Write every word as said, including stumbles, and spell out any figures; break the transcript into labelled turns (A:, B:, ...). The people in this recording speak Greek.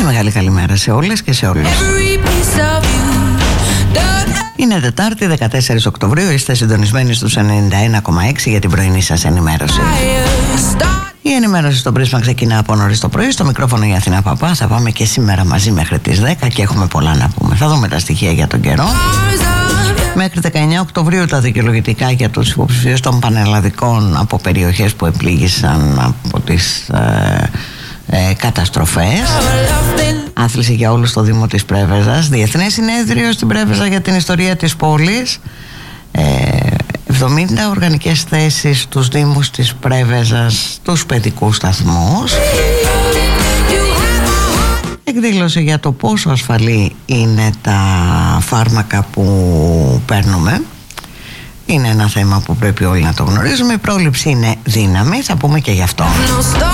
A: μεγάλη καλημέρα σε όλες και σε όλους. Είναι Τετάρτη δεκατέσσερις Οκτωβρίου. Είστε συντονισμένοι στους ενενήντα ένα κόμμα έξι για την πρωινή σας ενημέρωση. Η ενημέρωση στο Πρίσμα ξεκινά από νωρίς το πρωί. Στο μικρόφωνο η Αθηνά Παπά. Θα πάμε και σήμερα μαζί μέχρι τις δέκα και έχουμε πολλά να πούμε. Θα δούμε τα στοιχεία για τον καιρό. Μέχρι δεκαεννιά Οκτωβρίου τα δικαιολογητικά για τους υποψηφίους των πανελλαδικών από περιοχές που επλήγησαν από τις ε, ε, καταστροφές. Άθληση για όλους στο Δήμο της Πρέβεζας. Διεθνές συνέδριο στην Πρέβεζα για την ιστορία της πόλης. ε, εβδομήντα οργανικές θέσεις στους Δήμους της Πρέβεζας, στους παιδικούς σταθμούς. Εκδήλωση για το πόσο ασφαλή είναι τα φάρμακα που παίρνουμε. Είναι ένα θέμα που πρέπει όλοι να το γνωρίζουμε. Η πρόληψη είναι δύναμη, θα πούμε και γι' αυτό.